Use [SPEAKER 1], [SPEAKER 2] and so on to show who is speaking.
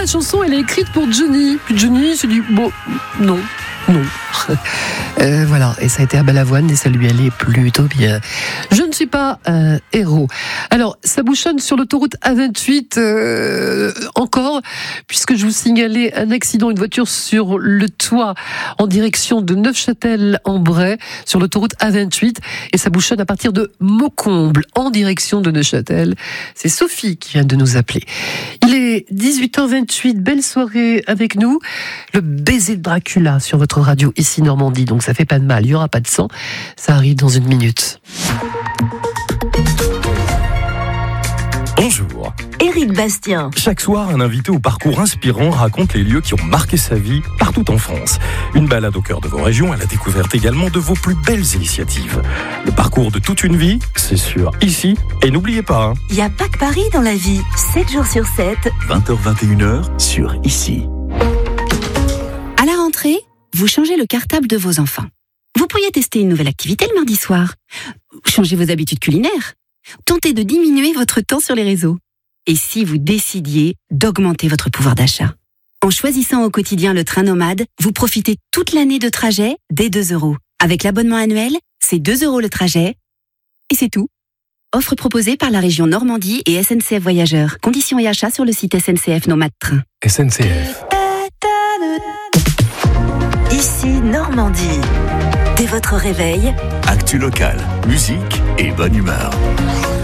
[SPEAKER 1] chanson, elle est écrite pour Johnny. Puis Johnny se dit, bon, non. Voilà, et ça a été à Balavoine et ça lui allait plutôt bien. Je ne suis pas héros. Alors, ça bouchonne sur l'autoroute A28 encore, puisque je vous signalais un accident, une voiture sur le toit en direction de Neufchâtel-en-Bray, sur l'autoroute A28, et ça bouchonne à partir de Maucomble, en direction de Neuchâtel. C'est Sophie qui vient de nous appeler. Il est 18h28, belle soirée avec nous. Le baiser de Dracula sur votre radio ici Normandie, donc ça fait pas de mal, il n'y aura pas de sang, ça arrive dans une minute.
[SPEAKER 2] Bonjour.
[SPEAKER 3] Éric Bastien.
[SPEAKER 2] Chaque soir, un invité au parcours inspirant raconte les lieux qui ont marqué sa vie partout en France. Une balade au cœur de vos régions à la découverte également de vos plus belles initiatives. Le parcours de toute une vie, c'est sûr, ici. Et n'oubliez pas,
[SPEAKER 3] Il n'y a pas que Paris dans la vie. 7 jours sur 7.
[SPEAKER 4] 20h-21h sur Ici.
[SPEAKER 5] À la rentrée, vous changez le cartable de vos enfants. Vous pourriez tester une nouvelle activité le mardi soir. Changez vos habitudes culinaires. Tentez de diminuer votre temps sur les réseaux. Et si vous décidiez d'augmenter votre pouvoir d'achat? En choisissant au quotidien le train nomade, vous profitez toute l'année de trajet dès 2 €. Avec l'abonnement annuel, c'est 2 € le trajet. Et c'est tout. Offre proposée par la région Normandie et SNCF Voyageurs. Conditions et achats sur le site SNCF Nomade Train.
[SPEAKER 2] SNCF.
[SPEAKER 3] Ici Normandie. Dès votre réveil,
[SPEAKER 4] Actu locale, musique et bonne humeur.